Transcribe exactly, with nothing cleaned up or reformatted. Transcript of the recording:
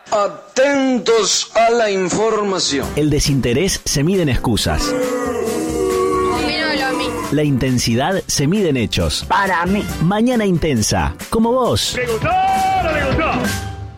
Atentos a la información. El desinterés se mide en excusas. Dímelo a mí. La intensidad se mide en hechos. Para mí. Mañana Intensa, como vos. ¿Le gustó o no le gustó?